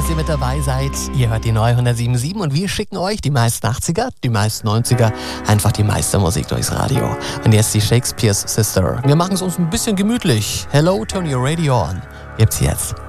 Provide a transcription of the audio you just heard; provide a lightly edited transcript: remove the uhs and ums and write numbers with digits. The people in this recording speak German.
dass ihr mit dabei seid. Ihr hört die neue 107.7 und wir schicken euch die meisten 80er, die meisten 90er, einfach die meiste Musik durchs Radio. Und jetzt die Shakespeare's Sister. Wir machen es uns ein bisschen gemütlich. Hello, turn your radio on. Gibt's jetzt.